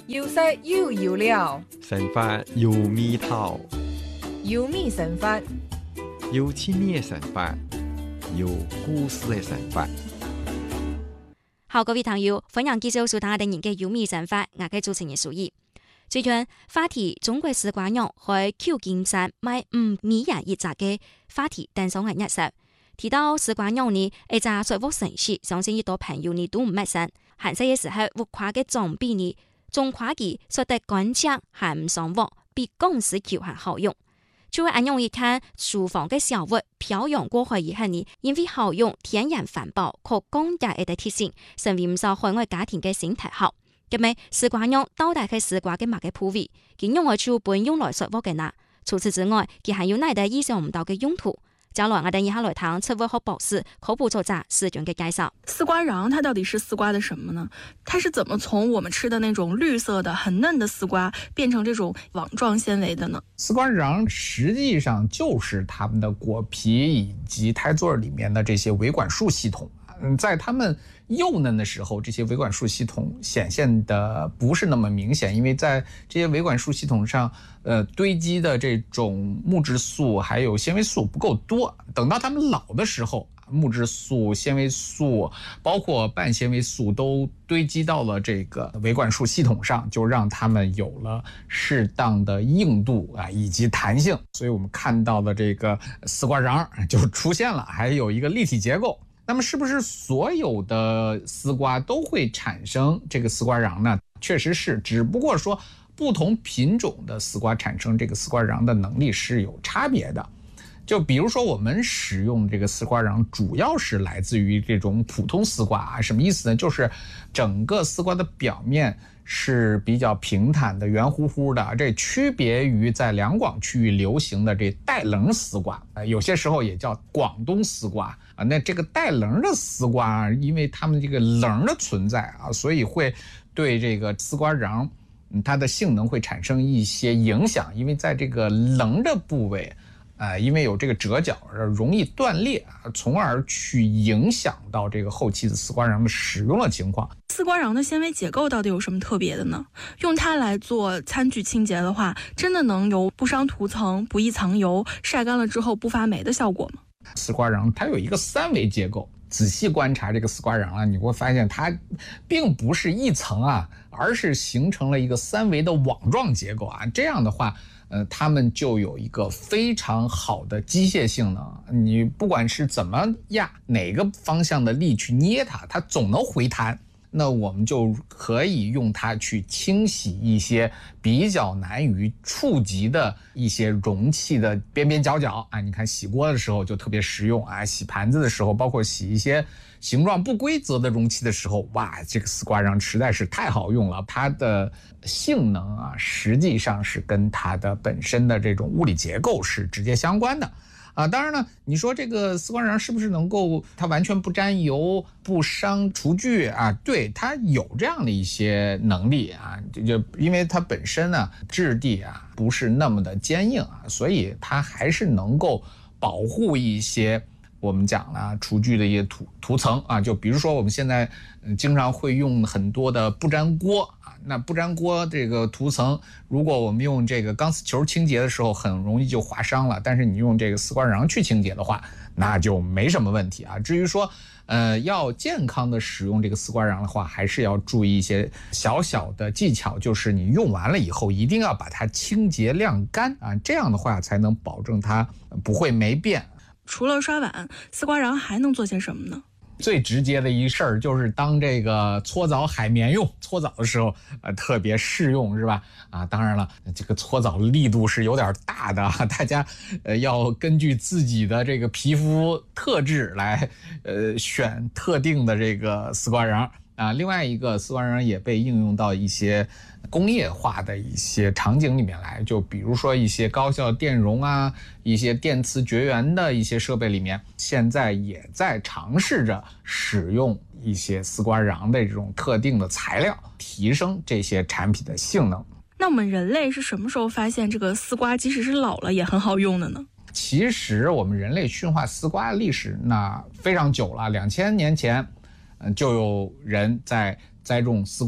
有色有油料， 神法有味道， 有米神法， 有亲密的神法，有故事的神法。 好，各位朋友，歡迎繼續收聽我哋嘅有米神法，我嘅主持人蘇怡。最近話題中國絲瓜肉喺舊金山賣2元一隻嘅話題登上嘅熱搜。提到絲瓜肉呢，一隻水貨城市，相信好多朋友呢都唔陌生。閒時嘅時候，物價嘅裝備呢，中華嘅說得乾淨，還唔上貨，比公司橋還好用。就會按用一看廚房嘅小物漂洋過海以後呢，因為好用、天然環保、可供價嘅特性，成為唔少海外家庭嘅新態號。咁咪絲瓜肉到底係絲瓜嘅乜嘅部位？佢用嚟做本用來說貨嘅呢？除此之外，佢還有哪啲意想唔到嘅用途？接來我哋以下來談食物學博士科普作者史俊嘅介紹。 絲瓜瓤它到底是絲瓜的什麼呢？它是怎麼從我們吃的那種綠色的很嫩的絲瓜變成這種網狀纖維的呢？ 絲瓜瓤實際上就是它們的果皮以及胎座裡面的這些維管束系統。在它們幼嫩的時候，這些維管束系統顯現的不是那麼明顯，因為在這些維管束系統上，堆積的這種木質素還有纖維素不夠多。等到它們老的時候，木質素、纖維素，包括半纖維素都堆積到了這個維管束系統上，就讓它們有了適當的硬度啊以及彈性。所以我們看到的這個絲瓜瓤就出現了，還有一個立體結構。那麼是不是所有的絲瓜都會產生這個絲瓜瓤呢？確實是，只不過說不同品種的絲瓜產生這個絲瓜瓤的能力是有差別的。就比如說我們使用這個絲瓜瓤主要是來自於這種普通絲瓜啊，什麼意思呢？就是整個絲瓜的表面是比較平坦的、圓乎乎的，這區別於在兩廣區域流行的這帶稜絲瓜，有些時候也叫廣東絲瓜啊。那這個帶稜的絲瓜，因為它們這個稜的存在啊，所以會對這個絲瓜瓤它的性能會產生一些影響，因為在這個稜的部位因為有這個折角，容易斷裂，從而去影響到這個後期的絲瓜瓤的使用的情況。 絲瓜瓤的纖維結構到底有什麼特別的呢？用它來做餐具清潔的話，真的能有不傷塗層、不易藏油、曬乾了之後不發霉的效果嗎？ 絲瓜瓤它有一個三維結構，仔細觀察這個絲瓜瓤啊，你會發現它並不是一層啊，而是形成了一個三維的網狀結構啊。這樣的話它們就有一個非常好的機械性能，你不管是怎麼壓哪個方向的力去捏它，它總能回彈。那我們就可以用它去清洗一些比較難於觸及的一些容器的邊邊角角啊。你看洗鍋的時候就特別實用啊，洗盤子的時候，包括洗一些形狀不規則的容器的時候，哇，這個絲瓜瓤實在是太好用了。它的性能啊，實際上是跟它的本身的這種物理結構是直接相關的。當然呢，你說這個絲瓜瓤是不是能夠它完全不沾油、不傷廚具啊？對，它有這樣的一些能力啊，就因為它本身呢質地啊不是那麼的堅硬啊，所以它還是能夠保護一些我們講了廚具的一些塗層啊。就比如說我們現在經常會用很多的不粘鍋。那不粘鍋這個塗層，如果我們用這個鋼絲球清潔的時候，很容易就劃傷了。但是你用這個絲瓜瓤去清潔的話，那就沒什麼問題啊。至於說，要健康的使用這個絲瓜瓤的話，還是要注意一些小小的技巧，就是你用完了以後，一定要把它清潔晾乾啊，這樣的話才能保證它不會霉變。 除了刷碗，絲瓜瓤還能做些什麼呢？ 最直接的一事兒就是當這個搓澡海綿用，搓澡的時候特別適用，是吧？啊，當然了，這個搓澡力度是有點大的，大家要根據自己的這個皮膚特質來選特定的這個絲瓜瓤啊。另外一個絲瓜瓤也被應用到一些工業化的一些場景裡面來，就比如說一些高效電容啊，一些電磁絕緣的一些設備裡面，現在也在嘗試着使用一些絲瓜瓤的這種特定的材料，提升這些產品的性能。 那我們人類是什麼時候發現這個絲瓜即使是老了也很好用的呢？ 其實我們人類馴化絲瓜的歷史那非常久了，2000年前就有人在栽種絲瓜了。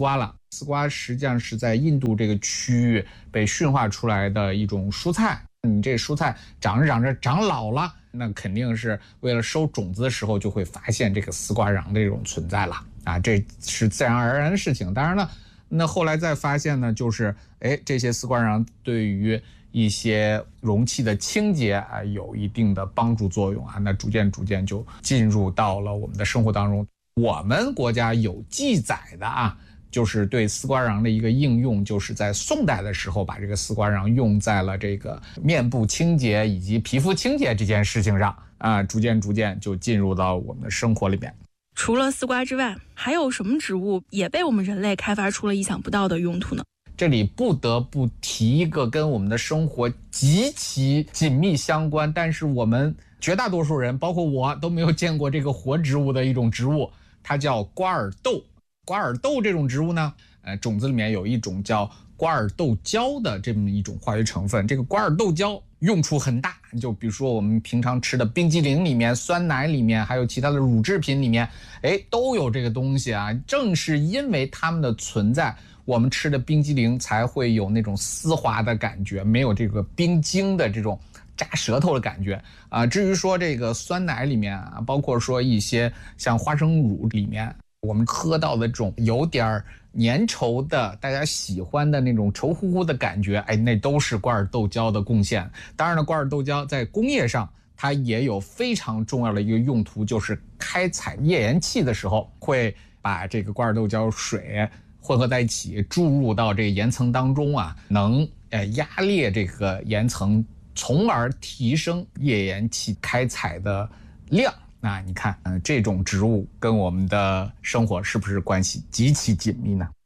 丝瓜实际上是在印度这个区域被驯化出来的一种蔬菜。你这蔬菜长着长着长老了，那肯定是为了收种子的时候就会发现这个丝瓜瓤的这种存在了啊，这是自然而然的事情。当然了，那后来再发现呢，就是这些丝瓜瓤对于一些容器的清洁啊有一定的帮助作用啊，那逐渐就进入到了我们的生活当中。我们国家有记载的啊，就是对丝瓜瓤的一个应用，就是在宋代的时候把这个丝瓜瓤用在了这个面部清洁以及皮肤清洁这件事情上啊，逐渐就进入到我们的生活里面。 除了丝瓜之外，还有什么植物也被我们人类开发出了意想不到的用途呢？ 这里不得不提一个跟我们的生活极其紧密相关，但是我们绝大多数人包括我都没有见过这个活植物的一种植物，它叫瓜尔豆。瓜尔豆这种植物呢，种子里面有一种叫瓜尔豆胶的这么一种化学成分。这个瓜尔豆胶用处很大，就比如说我们平常吃的冰激凌里面、酸奶里面，还有其他的乳制品里面，都有这个东西啊。正是因为它们的存在，我们吃的冰激凌才会有那种丝滑的感觉，没有这个冰晶的这种扎舌头的感觉啊。至于说这个酸奶里面啊，包括说一些像花生乳里面，我们喝到的这种有点粘稠的大家喜欢的那种稠乎乎的感觉，那都是瓜尔豆胶的贡献。当然了，瓜尔豆胶在工业上它也有非常重要的一个用途，就是开采页岩气的时候会把这个瓜尔豆胶水混合在一起注入到这个岩层当中啊，能压裂这个岩层，从而提升页岩气开采的量。那你看，这种植物跟我们的生活是不是关系极其紧密呢？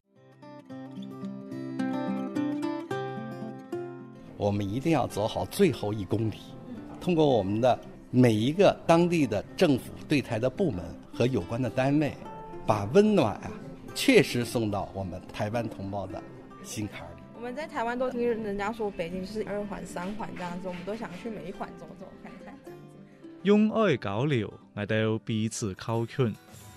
我们一定要走好最后1公里，通过我们的每一个当地的政府对台的部门和有关的单位，把温暖确实送到我们台湾同胞的心坎里。 我们在台湾都听人家说北京就是2環3環這樣子，我們都想去每一環走走看看。 用愛交流，我哋彼此溝通。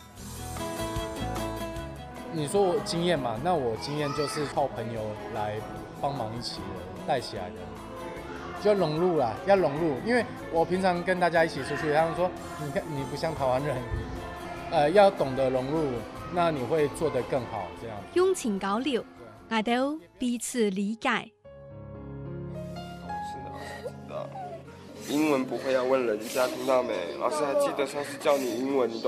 你說我經驗嘛？那我經驗就是靠朋友來幫忙一起帶起來的，就融入啦，要融入。因為我平常跟大家一起出去，他們說你看你不像台灣人，要懂得融入，那你會做得更好。這樣用情交流，我哋彼此理解。 英文不会要问人家，听到没？老师还记得上次教你英文，你都